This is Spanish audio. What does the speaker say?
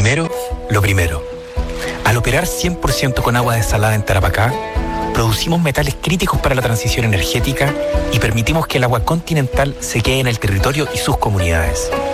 Primero, lo primero. Al operar 100% con agua desalada en Tarapacá, producimos metales críticos para la transición energética y permitimos que el agua continental se quede en el territorio y sus comunidades.